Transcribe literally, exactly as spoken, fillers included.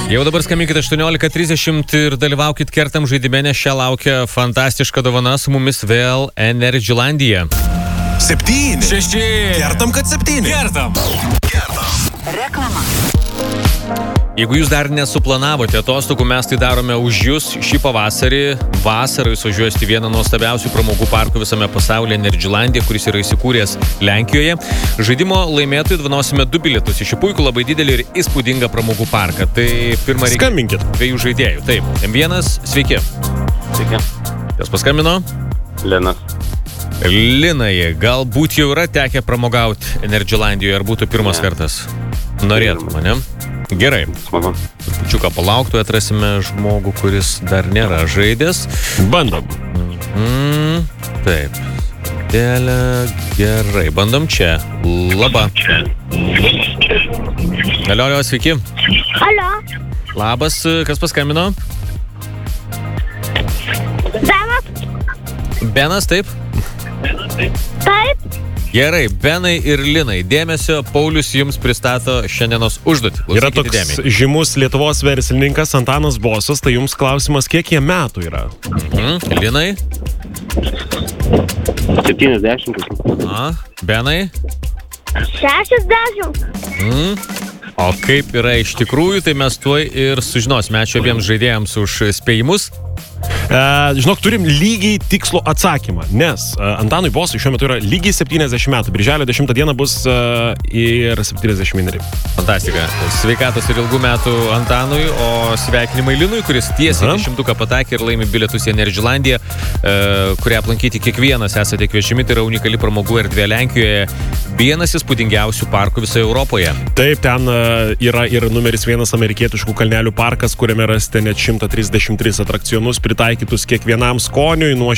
Jau dabar skambinkite aštuoniolika trisdešimt ir dalyvaukit Kertam žaidime, nes čia laukia fantastiška dovana, su mumis vėl Energylandija. Septyni. Šeši. Kertam, kad septyni. Kertam. Kertam. Reklama. Jeigu jūs dar nesuplanavote atostogų, mes tai darome už jūs šį pavasarį. Vasarą jūs važiuosite vieną nuostabiausių pramogų parkų visame pasaulyje, Energylandija, kuris yra įsikūręs Lenkijoje. Žaidimo laimėtojų dovanosime du bilietus į šį puikų, labai didelį ir įspūdingą pramogų parką. Tai pirmą reikia Skambinkit. dviejų žaidėjų. Taip, M vienas, sveiki. Sveiki. Kas paskambino? Linas. Linai, galbūt jau yra tekę pramogauti Energylandijoje, ar būtų pirmas Ne. kartas? Norėtum, mane? Gerai. Smagu. Trupučiuką palauktų, atrasime žmogų, kuris dar nėra žaidęs. Bandom. Mm, taip. Dėlė, gerai. Bandom čia. Labą. Alio, alio, sveiki. Alio, Labas, kas paskambino? Benas, Benas, taip? taip, Gerai, Benai ir Linai. Dėmesio, Paulius jums pristato šiandienos užduotį. Yra Klausykite toks įdėmiai. žymus Lietuvos verslininkas Antanas Bosas, tai jums klausimas, kiek jie metų yra? Mhm. Linai? septyniasdešimt. A, Benai? šešiasdešimt, Mm. O kaip yra iš tikrųjų, tai mes tuoj ir sužinosime. Ačiū abiems žaidėjams už spėjimus. E, žinok, turim lygiai tikslų atsakymą, nes e, Antanui Bosui šiuo metu yra lygiai septyniasdešimt metų. Birželio dešimtą dieną bus e, ir septyniasdešimt vieneri. Fantastika. Sveikatos ir ilgų metų Antanui, o sveikinimai Linui, kuris tiesiai Aha. dešimtuką patakė ir laimi bilietus į Energylandiją, e, kurią aplankyti kiekvienas esate kviečiami. Tai yra unikali pramogų erdvė Lenkijoje, vienas įspūdingiausių parkų visoje Europoje. Taip, ten e, yra ir numeris vienas amerikietiškų kalnelių parkas, kuriame rasite net šimtą trisdešimt tris atrakcionus pritaikytus kiekvienam skoniui, nuo